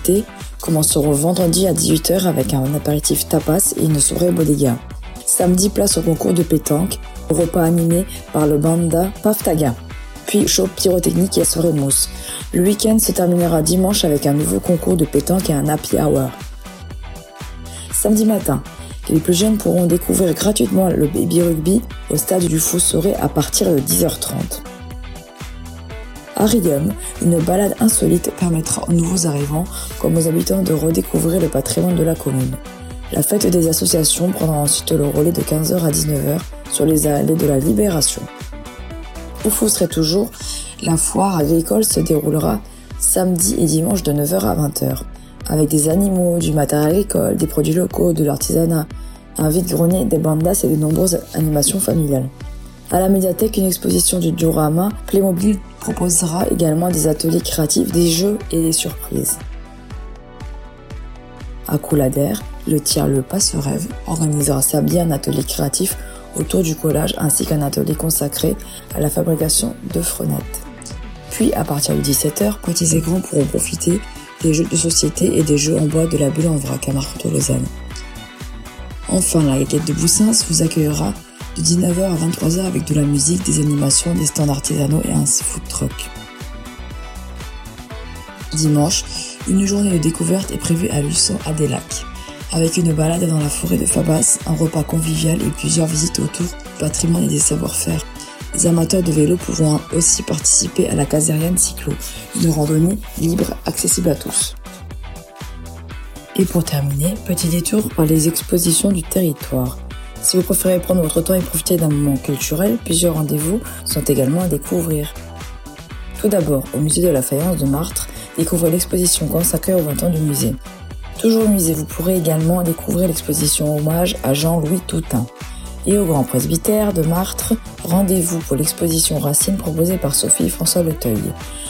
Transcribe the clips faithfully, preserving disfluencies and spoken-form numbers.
festivités commenceront vendredi à dix-huit heures avec un apéritif tapas et une soirée bodega. Samedi, place au concours de pétanque, au repas animé par le banda Paftaga. Puis show pyrotechnique et soirée mousse. Le week-end se terminera dimanche avec un nouveau concours de pétanque et un happy hour. Samedi matin, les plus jeunes pourront découvrir gratuitement le baby rugby au stade du Fossoret à partir de dix heures trente. À Riom, une balade insolite permettra aux nouveaux arrivants comme aux habitants de redécouvrir le patrimoine de la commune. La fête des associations prendra ensuite le relais de quinze heures à dix-neuf heures sur les allées de la Libération. Au Fossoret toujours, la foire agricole se déroulera samedi et dimanche de neuf heures à vingt heures, avec des animaux, du matériel agricole, des produits locaux, de l'artisanat, un vide-grenier, des bandas et de nombreuses animations familiales. À la médiathèque, une exposition du diorama Playmobil proposera également des ateliers créatifs, des jeux et des surprises. À Coulader, le tiers-lieu Passe-Rêve organisera samedi un atelier créatif autour du collage ainsi qu'un atelier consacré à la fabrication de frenettes. Puis, à partir de dix-sept heures, petits et grands pourront profiter des jeux de société et des jeux en bois de la Bulle en vrac à Marcoteau-Lausanne. Enfin, la Guinguette de Boussins vous accueillera de dix-neuf heures à vingt-trois heures avec de la musique, des animations, des stands artisanaux et un food truck. Dimanche, une journée de découverte est prévue à Luçon à des lacs, avec une balade dans la forêt de Fabas, un repas convivial et plusieurs visites autour du patrimoine et des savoir-faire. Les amateurs de vélo pourront aussi participer à la Caseriane Cyclo, une randonnée libre accessible à tous. Et pour terminer, petit détour par les expositions du territoire. Si vous préférez prendre votre temps et profiter d'un moment culturel, plusieurs rendez-vous sont également à découvrir. Tout d'abord, au musée de la Faïence de Martre, découvrez l'exposition consacrée aux vingt ans du musée. Toujours au musée, vous pourrez également découvrir l'exposition hommage à Jean-Louis Toutain. Et au Grand Presbytère de Martre, rendez-vous pour l'exposition Racine proposée par Sophie François Leteuil.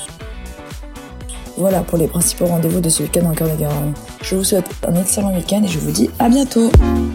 Voilà pour les principaux rendez-vous de ce week-end en Cœur de Garonne. Je vous souhaite un excellent week-end et je vous dis à bientôt.